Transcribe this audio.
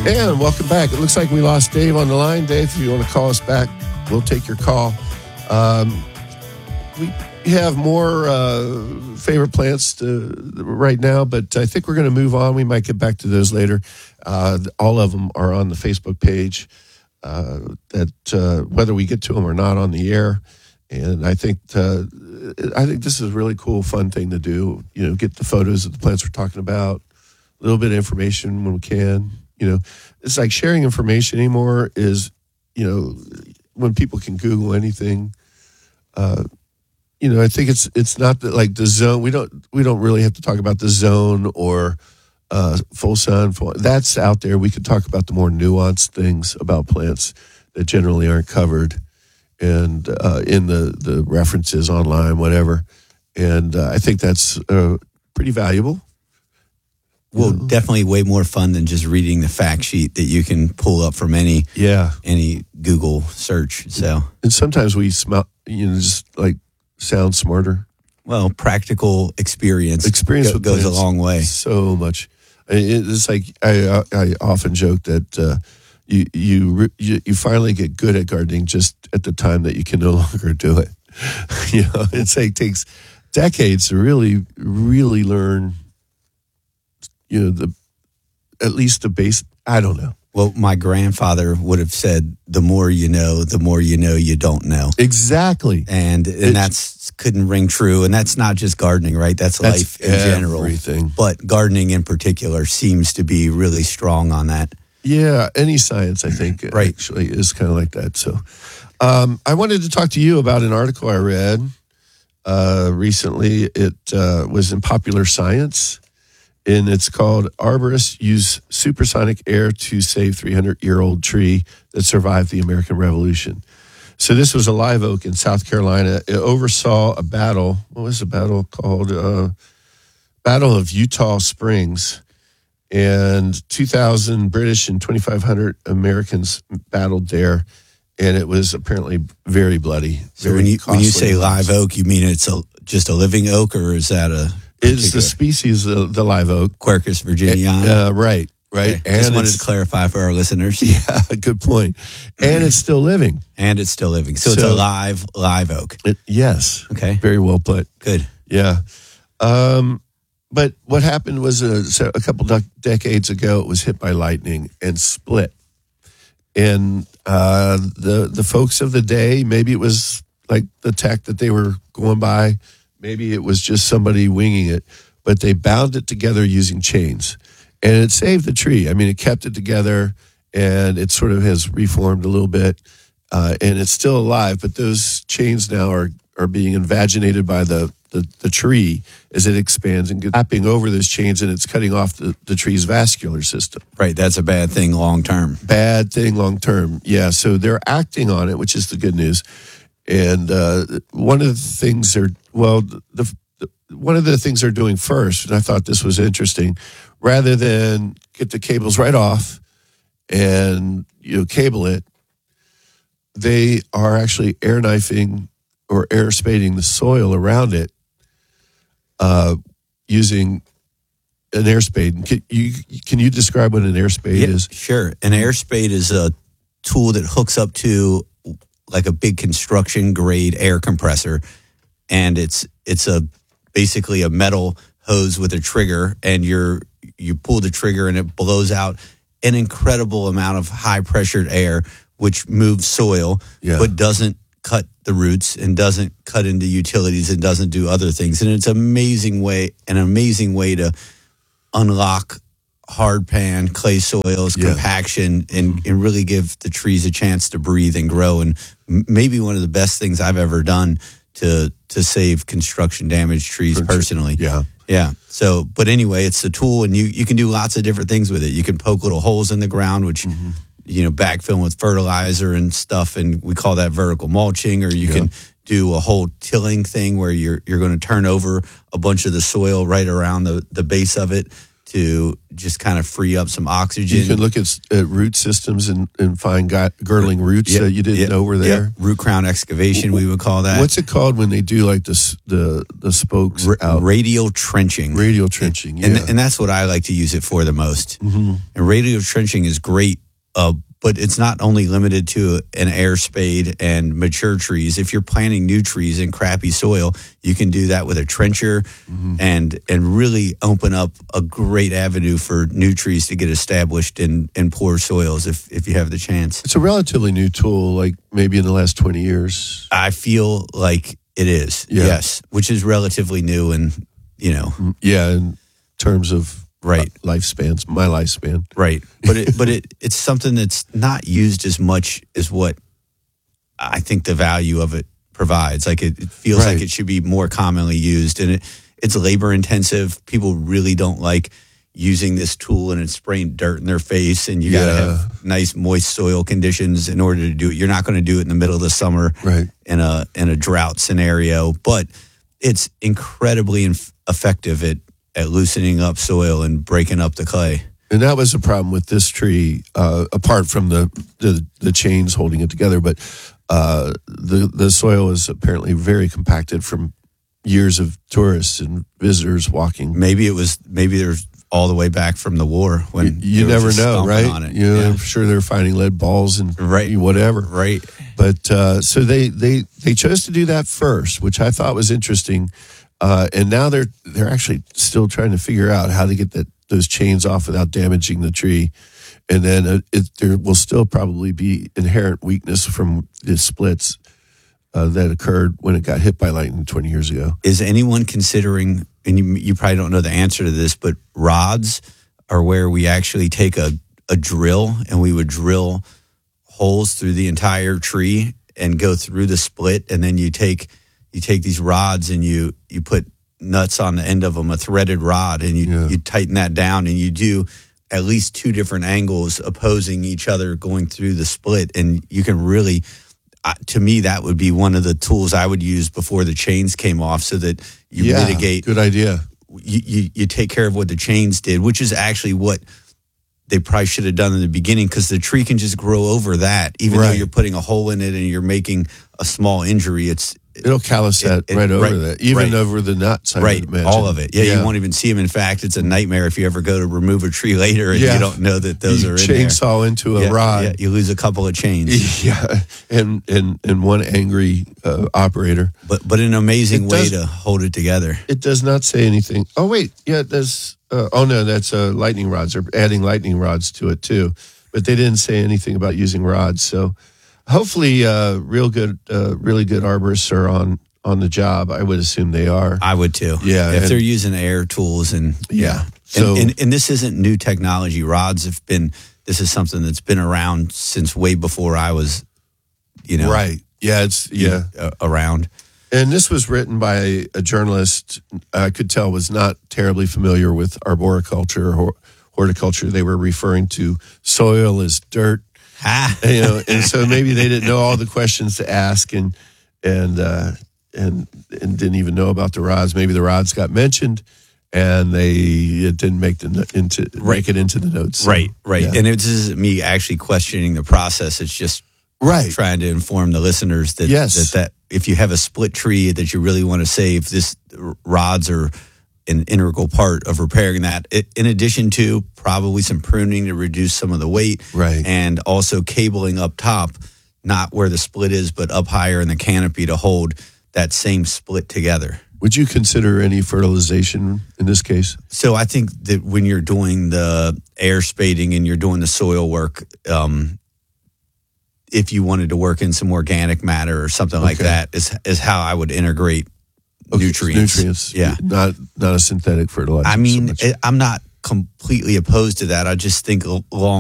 And welcome back. It looks like we lost Dave on the line. Dave, if you want to call us back, we'll take your call. We have more favorite plants right now, but I think we're going to move on. We might get back to those later. All of them are on the Facebook page, that whether we get to them or not on the air. And I think this is a really cool, fun thing to do. You know, get the photos of the plants we're talking about, a little bit of information when we can. You know, it's like sharing information anymore is, you know, when people can Google anything. You know, I think it's not that like the zone. We don't really have to talk about the zone or full sun. That's out there. We could talk about the more nuanced things about plants that generally aren't covered, and in the references online, whatever. And I think that's pretty valuable. Well, definitely way more fun than just reading the fact sheet that you can pull up from any Google search. So, and sometimes we smell, you know, just like sound smarter. Well, practical experience goes a long way. So much. It's like I often joke that you finally get good at gardening just at the time that you can no longer do it. You know, it's like it takes decades to really learn. You know, at least the base. I don't know. Well, my grandfather would have said, "The more you know you don't know." Exactly, and that's couldn't ring true. And that's not just gardening, right? That's life in general. Everything, but gardening in particular seems to be really strong on that. Yeah, any science, I think, right, actually is kind of like that. So, I wanted to talk to you about an article I read recently. It was in Popular Science. And it's called Arborists Use Supersonic Air to Save 300-Year-Old Tree That Survived the American Revolution. So this was a live oak in South Carolina. It oversaw a battle. What was the battle called? Battle of Eutaw Springs. And 2,000 British and 2,500 Americans battled there. And it was apparently very bloody. So when you say live oak, you mean it's just a living oak, or is that a... It's the species, the live oak. Quercus virginiana. Right. Okay. And just wanted to clarify for our listeners. Yeah, good point. And it's still living. So it's a live oak. Yes. Okay. Very well put. Good. Yeah. But what happened was a couple decades ago, it was hit by lightning and split. And the folks of the day, maybe it was like the tech that they were going by, maybe it was just somebody winging it, but they bound it together using chains. And it saved the tree. I mean, it kept it together, and it sort of has reformed a little bit, and it's still alive, but those chains now are being invaginated by the tree as it expands and lapping over those chains, and it's cutting off the tree's vascular system. Right, that's a bad thing long term. Bad thing long term, yeah. So they're acting on it, which is the good news. And one of the things one of the things they're doing first, and I thought this was interesting, rather than get the cables right off and cable it, they are actually air knifing or air spading the soil around it using an air spade. Can you describe what an air spade is? Sure. An air spade is a tool that hooks up to like a big construction grade air compressor, and it's basically a metal hose with a trigger, and you pull the trigger and it blows out an incredible amount of high pressured air, which moves soil, but doesn't cut the roots and doesn't cut into utilities and doesn't do other things. And it's an amazing way to unlock hard pan, clay soils, compaction, and really give the trees a chance to breathe and grow. And maybe one of the best things I've ever done to save construction damaged trees personally. Yeah. So, but anyway, it's a tool, and you can do lots of different things with it. You can poke little holes in the ground, which, backfill with fertilizer and stuff, and we call that vertical mulching, or you can do a whole tilling thing where you're going to turn over a bunch of the soil right around the base of it. to just kind of free up some oxygen. You can look at root systems and find girdling roots that you didn't know were there. Root crown excavation, we would call that. What's it called when they do like the spokes out? Radial trenching. Radial trenching, yeah. And that's what I like to use it for the most. Mm-hmm. And radial trenching is great, but it's not only limited to an air spade and mature trees. If you're planting new trees in crappy soil, you can do that with a trencher and really open up a great avenue for new trees to get established in poor soils if you have the chance. It's a relatively new tool, like maybe in the last 20 years. I feel like it is, yes, which is relatively new and, Yeah, in terms of right lifespans, my lifespan. Right. But it's something that's not used as much as what I think the value of it provides. Like it feels like it should be more commonly used, and it's labor intensive. People really don't like using this tool and it's spraying dirt in their face, and you got to have nice moist soil conditions in order to do it. You're not going to do it in the middle of the summer in a drought scenario, but it's incredibly effective at loosening up soil and breaking up the clay. And that was a problem with this tree, apart from the chains holding it together. But the soil is apparently very compacted from years of tourists and visitors walking. Maybe there's all the way back from the war when you never know, right? I'm sure they're finding lead balls and whatever, right? But so they chose to do that first, which I thought was interesting. And now they're actually still trying to figure out how to get those chains off without damaging the tree. And then there will still probably be inherent weakness from the splits that occurred when it got hit by lightning 20 years ago. Is anyone considering, and you probably don't know the answer to this, but rods are where we actually take a drill and we would drill holes through the entire tree and go through the split, and then you take these rods and you put nuts on the end of them, a threaded rod, and you tighten that down, and you do at least two different angles opposing each other going through the split, and you can really, to me, that would be one of the tools I would use before the chains came off, so that you mitigate. Good idea. You take care of what the chains did, which is actually what they probably should have done in the beginning, because the tree can just grow over that, even though you're putting a hole in it and you're making a small injury. It'll callus that over that, even over the nuts. I would imagine. All of it. Yeah, you won't even see them. In fact, it's a nightmare if you ever go to remove a tree later and you don't know that those are in there. Chainsaw into a rod. Yeah, you lose a couple of chains. Yeah, and one angry operator. But an amazing way to hold it together. It does not say anything. Oh wait, there's. That's lightning rods. They're adding lightning rods to it too, but they didn't say anything about using rods. So. Hopefully, really good arborists are on the job. I would assume they are. I would too. Yeah, if they're using air tools and So, and this isn't new technology. Rods have been. This is something that's been around since way before I was, right. Yeah, around. And this was written by a journalist I could tell was not terribly familiar with arboriculture or horticulture. They were referring to soil as dirt. And so maybe they didn't know all the questions to ask, and didn't even know about the rods. Maybe the rods got mentioned, and it didn't make it into the notes. So, right. Yeah. And it isn't me actually questioning the process. It's just trying to inform the listeners that if you have a split tree that you really want to save, rods are an integral part of repairing that, in addition to probably some pruning to reduce some of the weight, and also cabling up top, not where the split is, but up higher in the canopy to hold that same split together. Would you consider any fertilization in this case? So I think that when you're doing the air spading and you're doing the soil work, if you wanted to work in some organic matter or something like that, is how I would integrate nutrients. Not a synthetic fertilizer. I mean, I'm not completely opposed to that. I just think along